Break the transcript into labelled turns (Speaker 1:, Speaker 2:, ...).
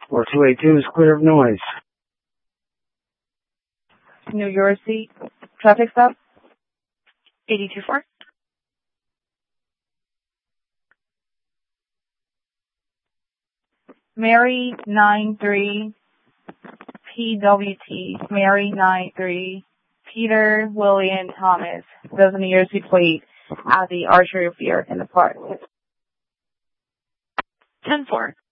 Speaker 1: 4282 is clear of noise.
Speaker 2: New Jersey, traffic stop.
Speaker 3: 824.
Speaker 2: Mary 93 PWT. Mary 93 Peter William Thomas. There's a New Jersey plate at the archery field in the park.
Speaker 3: 10-4.